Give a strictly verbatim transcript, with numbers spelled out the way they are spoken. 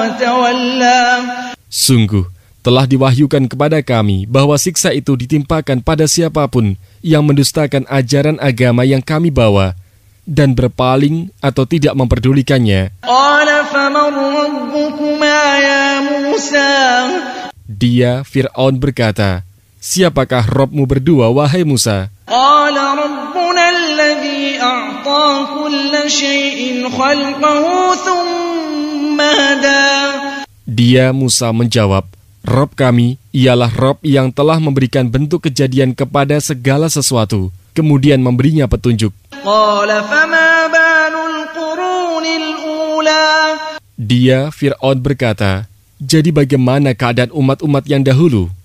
وتولى. Sungguh, telah diwahyukan kepada kami bahwa siksa itu ditimpakan pada siapapun yang mendustakan ajaran agama yang kami bawa dan berpaling atau tidak memperdulikannya. قال فمن ربكما يا موسى. Dia, Fir'aun, berkata, siapakah Rabbmu berdua, wahai Musa? قال ربنا الذي أعطى كل شيء خلقه ثم هدى. Dia, Musa, menjawab, Rabb kami ialah Rabb yang telah memberikan bentuk kejadian kepada segala sesuatu, kemudian memberinya petunjuk. قال فما بال القرون الأولى. Dia, Fir'aun, berkata, jadi bagaimana keadaan umat-umat yang dahulu?